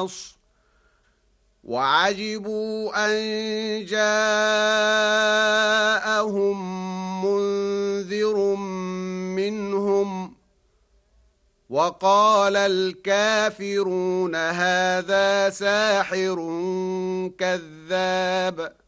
القصص وعجبوا أن جاءهم منذر منهم وقال الكافرون هذا ساحر كذاب